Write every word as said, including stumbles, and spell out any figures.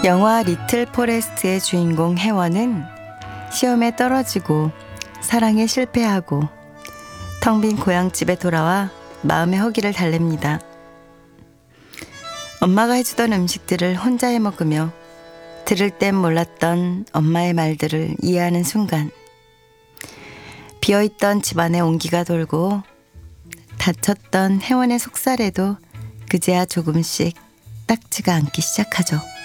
영화 리틀 포레스트의 주인공 혜원은 시험에 떨어지고 사랑에 실패하고 텅 빈 고향집에 돌아와 마음의 허기를 달랩니다. 엄마가 해주던 음식들을 혼자 해먹으며 들을 땐 몰랐던 엄마의 말들을 이해하는 순간, 비어있던 집안에 온기가 돌고 다쳤던 혜원의 속살에도 그제야 조금씩 딱지가 앉기 시작하죠.